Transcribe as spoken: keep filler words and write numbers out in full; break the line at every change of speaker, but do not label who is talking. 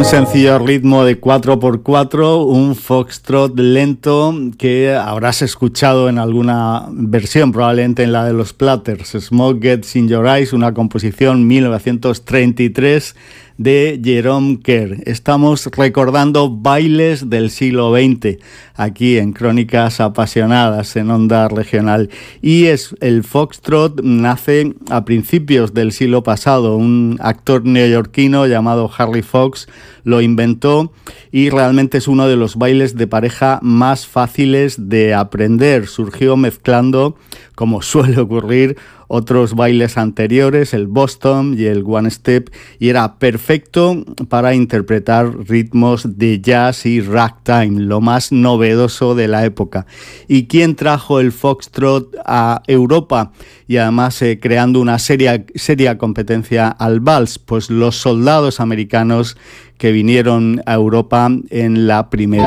Un sencillo ritmo de cuatro por cuatro, un foxtrot lento que habrás escuchado en alguna versión, probablemente en la de los Platters. Smoke Gets in Your Eyes, una composición mil novecientos treinta y tres de Jerome Kern. Estamos recordando bailes del siglo veinte aquí en Crónicas Apasionadas en Onda Regional, y es el foxtrot nace a principios del siglo pasado. Un actor neoyorquino llamado Harry Fox lo inventó y realmente es uno de los bailes de pareja más fáciles de aprender. Surgió mezclando, como suele ocurrir, otros bailes anteriores, el Boston y el One Step, y era perfecto para interpretar ritmos de jazz y ragtime, lo más novedoso de la época. ¿Y quién trajo el foxtrot a Europa? Y además eh, creando una seria, seria competencia al vals, pues los soldados americanos que vinieron a Europa en la primera